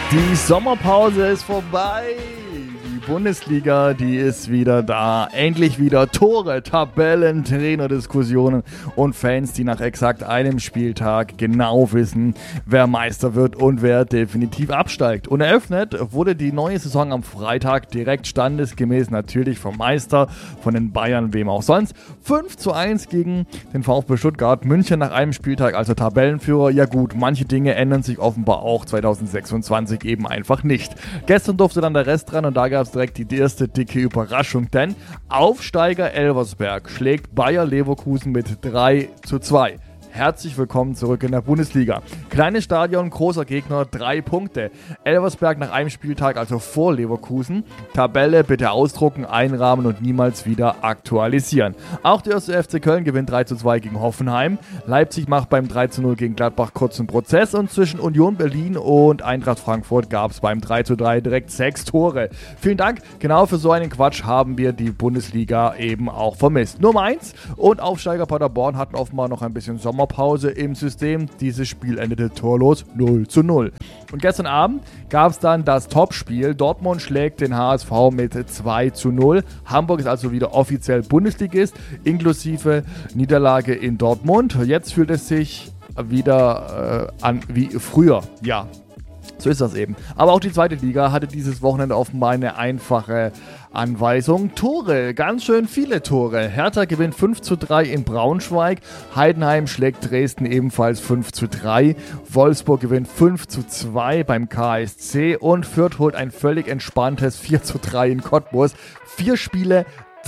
Die Sommerpause ist vorbei. Die Bundesliga, die ist wieder da. Endlich wieder Tore, Tabellen, Trainerdiskussionen und Fans, die nach exakt einem Spieltag genau wissen, wer Meister wird und wer definitiv absteigt. Und eröffnet wurde die neue Saison am Freitag direkt standesgemäß natürlich vom Meister, von den Bayern, wem auch sonst. 5:1 gegen den VfB Stuttgart. München nach einem Spieltag, also Tabellenführer. Ja gut, manche Dinge ändern sich offenbar auch 2026 eben einfach nicht. Gestern durfte dann der Rest dran und da gab es direkt die erste dicke Überraschung, denn Aufsteiger Elversberg schlägt Bayer Leverkusen mit 3:2. Herzlich willkommen zurück in der Bundesliga. Kleines Stadion, großer Gegner, 3 Punkte. Elversberg nach einem Spieltag, also vor Leverkusen. Tabelle bitte ausdrucken, einrahmen und niemals wieder aktualisieren. Auch der erste FC Köln gewinnt 3:2 gegen Hoffenheim. Leipzig macht beim 3:0 gegen Gladbach kurzen Prozess und zwischen Union Berlin und Eintracht Frankfurt gab es beim 3:3 direkt 6 Tore. Vielen Dank, genau für so einen Quatsch haben wir die Bundesliga eben auch vermisst. Nummer 1 und Aufsteiger Paderborn hatten offenbar noch ein bisschen Sommerpause im System. Dieses Spiel endete torlos 0:0. Und gestern Abend gab es dann das Topspiel. Dortmund schlägt den HSV mit 2:0. Hamburg ist also wieder offiziell Bundesligist, inklusive Niederlage in Dortmund. Jetzt fühlt es sich wieder an wie früher. Ja, so ist das eben. Aber auch die zweite Liga hatte dieses Wochenende offenbar eine einfache Anweisung. Tore, ganz schön viele Tore. Hertha gewinnt 5:3 in Braunschweig. Heidenheim schlägt Dresden ebenfalls 5:3. Wolfsburg gewinnt 5:2 beim KSC. Und Fürth holt ein völlig entspanntes 4:3 in Cottbus. 4 Spiele,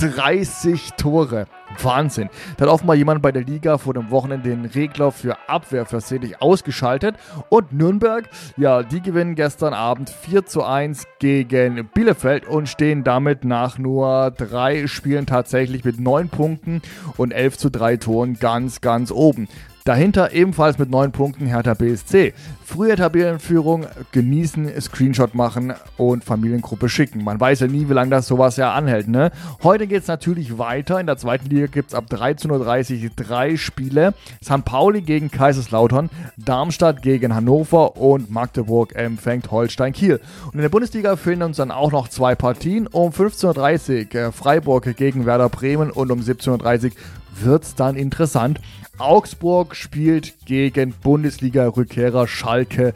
30 Tore. Wahnsinn. Da hat offenbar jemand bei der Liga vor dem Wochenende den Regler für Abwehr versehentlich ausgeschaltet. Und Nürnberg, ja, die gewinnen gestern Abend 4:1 gegen Bielefeld und stehen damit nach nur 3 Spielen tatsächlich mit 9 Punkten und 11:3 Toren ganz, ganz oben. Dahinter ebenfalls mit 9 Punkten Hertha BSC. Frühe Tabellenführung genießen, Screenshot machen und Familiengruppe schicken. Man weiß ja nie, wie lange das sowas ja anhält, ne? Heute geht es natürlich weiter. In der zweiten Liga gibt es ab 13:30 Uhr 3 Spiele. St. Pauli gegen Kaiserslautern, Darmstadt gegen Hannover und Magdeburg empfängt Holstein Kiel. Und in der Bundesliga fehlen uns dann auch noch 2 Partien. Um 15:30 Uhr Freiburg gegen Werder Bremen und um 17:30 Uhr wird es dann interessant. Augsburg spielt gegen Bundesliga-Rückkehrer Schalke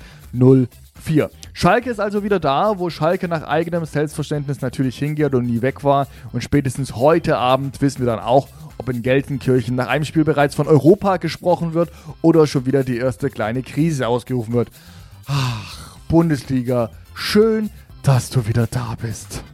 04. Schalke ist also wieder da, wo Schalke nach eigenem Selbstverständnis natürlich hingeht und nie weg war. Und spätestens heute Abend wissen wir dann auch, ob in Gelsenkirchen nach einem Spiel bereits von Europa gesprochen wird oder schon wieder die erste kleine Krise ausgerufen wird. Ach, Bundesliga, schön, dass du wieder da bist.